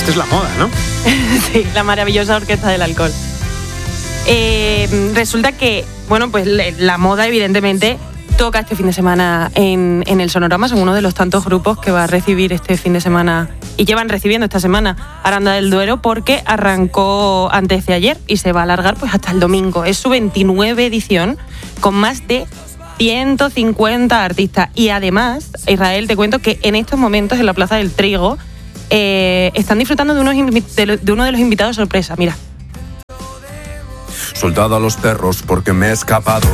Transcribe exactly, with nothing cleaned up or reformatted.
Esta es la moda, ¿no? Sí, la maravillosa Orquesta del Alcohol. Eh, resulta que, bueno, pues la moda evidentemente toca este fin de semana en, en el Sonorama. Son uno de los tantos grupos que va a recibir este fin de semana y llevan recibiendo esta semana Aranda del Duero, porque arrancó antes de ayer y se va a alargar pues hasta el domingo. Es su veintinueve edición con más de ciento cincuenta artistas. Y además, Israel, te cuento que en estos momentos en la Plaza del Trigo eh, están disfrutando de, unos invi- de, de uno de los invitados sorpresa. Mira. Soldado a los perros porque me he escapado.